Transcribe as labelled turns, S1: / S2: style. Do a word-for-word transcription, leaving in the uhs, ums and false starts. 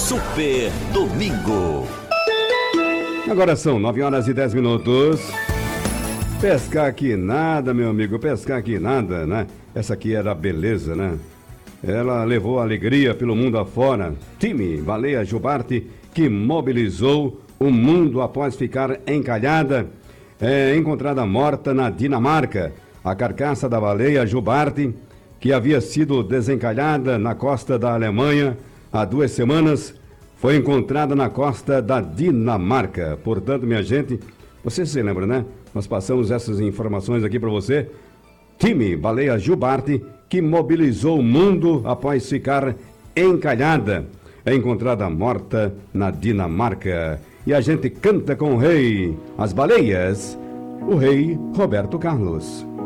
S1: Super Domingo.
S2: Agora são nove horas e dez minutos. Pescar aqui nada, meu amigo, pescar aqui nada, né? Essa aqui era a beleza, né? Ela levou alegria pelo mundo afora. Time Baleia Jubarte, que mobilizou o mundo após ficar encalhada, é encontrada morta na Dinamarca. A carcaça da baleia Jubarte, que havia sido desencalhada na costa da Alemanha há duas semanas, foi encontrada na costa da Dinamarca. Portanto, minha gente, você se lembra, né? Nós passamos essas informações aqui para você. Time Baleia Jubarte, que mobilizou o mundo após ficar encalhada, é encontrada morta na Dinamarca. E a gente canta com o rei, as baleias, o rei Roberto Carlos.